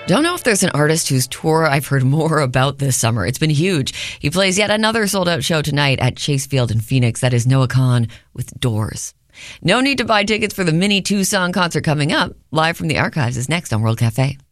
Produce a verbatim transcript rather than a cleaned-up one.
Don't know if there's an artist whose tour I've heard more about this summer. It's been huge. He plays yet another sold-out show tonight at Chase Field in Phoenix. That is Noah Kahan with Doors. No need to buy tickets for the mini two-song concert coming up. Live from the Archives is next on World Cafe.